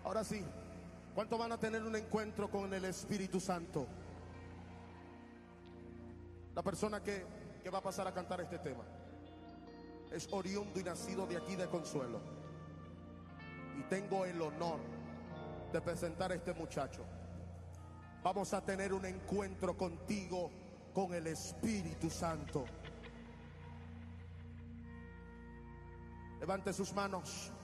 Ahora sí, ¿cuántos van a tener un encuentro con el Espíritu Santo? La persona que va a pasar a cantar este tema es oriundo y nacido de aquí de Consuelo. Y tengo el honor de presentar a este muchacho. Vamos a tener un encuentro contigo con el Espíritu Santo. Levante sus manos.